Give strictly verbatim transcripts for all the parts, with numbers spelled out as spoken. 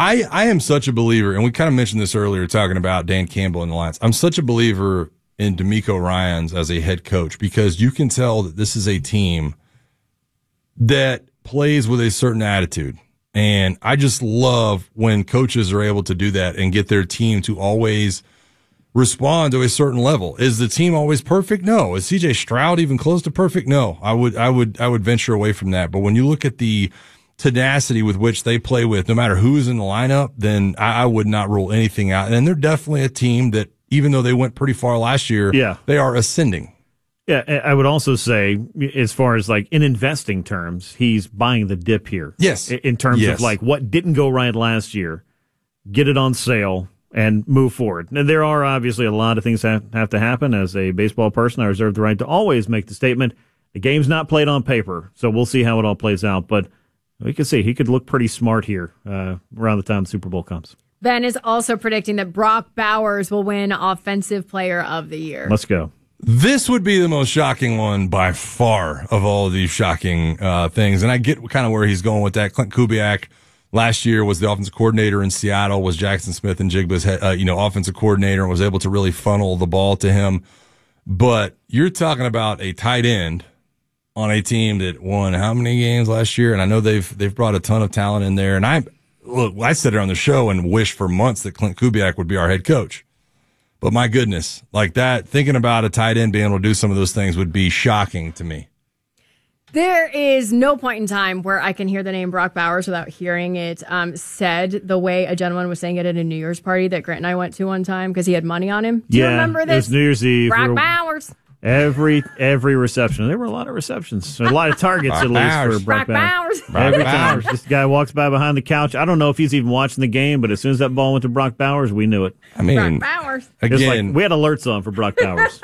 I, I am such a believer, and we kind of mentioned this earlier talking about Dan Campbell and the Lions. I'm such a believer in D'Amico Ryans as a head coach because you can tell that this is a team that plays with a certain attitude. And I just love when coaches are able to do that and get their team to always respond to a certain level. Is the team always perfect? No. Is C J Stroud even close to perfect? No. I would, I would, I would venture away from that. But when you look at the tenacity with which they play with, no matter who's in the lineup, then I, I would not rule anything out. And they're definitely a team that, even though they went pretty far last year, yeah. they are ascending. Yeah, I would also say, as far as like in investing terms, he's buying the dip here. Yes. In terms yes. of like what didn't go right last year, get it on sale and move forward. Now, there are obviously a lot of things that have to happen. As a baseball person, I reserve the right to always make the statement, the game's not played on paper, so we'll see how it all plays out. But we can see he could look pretty smart here uh, around the time the Super Bowl comes. Ben is also predicting that Brock Bowers will win Offensive Player of the Year. Let's go. This would be the most shocking one by far of all of these shocking uh, things. And I get kind of where he's going with that. Clint Kubiak last year was the offensive coordinator in Seattle, was Jackson Smith and Jigba's uh, you know, offensive coordinator, and was able to really funnel the ball to him. But you're talking about a tight end on a team that won how many games last year? And I know they've they've brought a ton of talent in there. And I look, I said it on the show and wished for months that Clint Kubiak would be our head coach. But my goodness, like that, thinking about a tight end being able to do some of those things would be shocking to me. There is no point in time where I can hear the name Brock Bowers without hearing it um, said the way a gentleman was saying it at a New Year's party that Grant and I went to one time because he had money on him. Do yeah, you remember this? It was New Year's Eve. Brock we Bowers. Every every reception. There were a lot of receptions. A lot of targets, at least, for Brock, Brock Bowers. Bowers. Every time. This guy walks by behind the couch. I don't know if he's even watching the game, but as soon as that ball went to Brock Bowers, we knew it. I mean, Brock Bowers. Again, like, we had alerts on for Brock Bowers.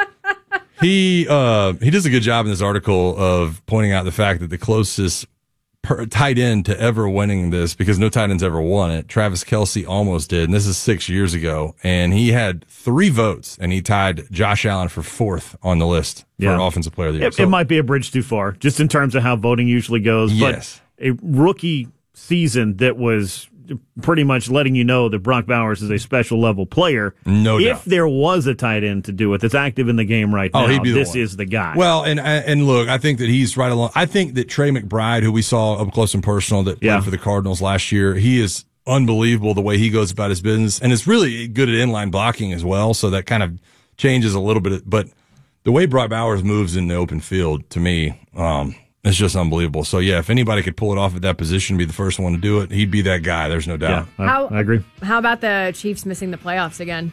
he uh, he does a good job in this article of pointing out the fact that the closest per, tight end to ever winning this, because no tight end's ever won it, Travis Kelce almost did, and this is six years ago, and he had three votes, and he tied Josh Allen for fourth on the list for yeah. Offensive Player of the Year. It, so, it might be a bridge too far, just in terms of how voting usually goes. Yes. But a rookie season that was pretty much letting you know that Brock Bowers is a special level player. No doubt. If there was a tight end to do it that's active in the game right now, oh, he'd be the this one. is the guy. Well, and and look, I think that he's right along. I think that Trey McBride, who we saw up close and personal, that played yeah. for the Cardinals last year, he is unbelievable the way he goes about his business, and is really good at inline blocking as well. So that kind of changes a little bit. But the way Brock Bowers moves in the open field, to me, um, it's just unbelievable. So, yeah, if anybody could pull it off at that position, be the first one to do it, he'd be that guy. There's no doubt. Yeah, I, how, I agree. How about the Chiefs missing the playoffs again?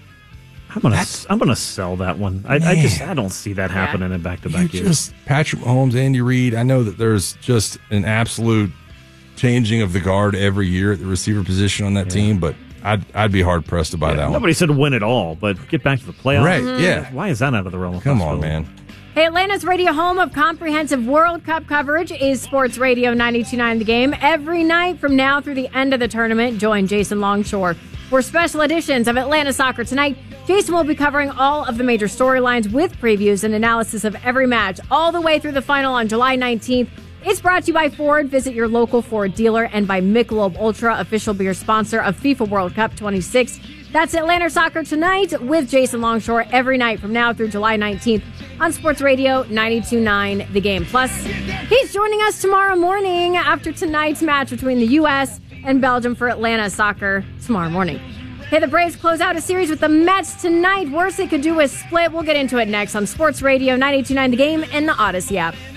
I'm gonna I'm gonna sell that one. I, I just I don't see that happening yeah. in back to back years. Just Patrick Mahomes, Andy Reid. I know that there's just an absolute changing of the guard every year at the receiver position on that yeah. team, but I'd I'd be hard pressed to buy yeah, that one. Nobody said win it all, but get back to the playoffs. Right? Mm-hmm. Yeah. Why is that out of the realm of Come on, man. Hey, Atlanta's radio home of comprehensive World Cup coverage is Sports Radio ninety-two point nine The Game. Every night from now through the end of the tournament, join Jason Longshore for special editions of Atlanta Soccer Tonight. Jason will be covering all of the major storylines with previews and analysis of every match all the way through the final on July nineteenth. It's brought to you by Ford. Visit your local Ford dealer, and by Michelob Ultra, official beer sponsor of FIFA World Cup twenty-six. That's Atlanta Soccer Tonight with Jason Longshore every night from now through July nineteenth on Sports Radio ninety-two point nine The Game. Plus, he's joining us tomorrow morning after tonight's match between the U S and Belgium for Atlanta Soccer tomorrow morning. Hey, the Braves close out a series with the Mets tonight. Worse they could do a split. We'll get into it next on Sports Radio ninety-two point nine The Game and the Odyssey app.